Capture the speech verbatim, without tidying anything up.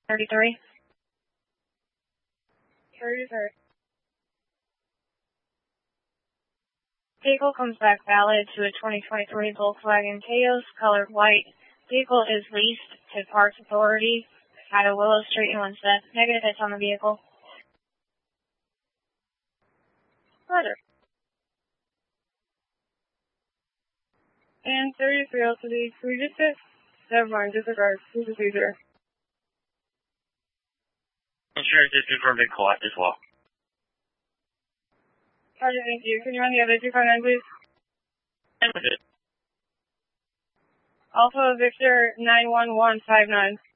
thirty-three. thirty-three. Vehicle comes back valid to a twenty twenty-three Volkswagen Taos, colored white. Vehicle is leased to Parts Authority out of Willow Street in Winston. Negative hits on the vehicle. Further. And thirty-three L to the three digits. Never mind, disregard. Please proceed, sir. Insurance is due for a big collect as well. Roger, thank you. Can you run the other two five nine, please? And with it. Alpha Victor nine one one five nine.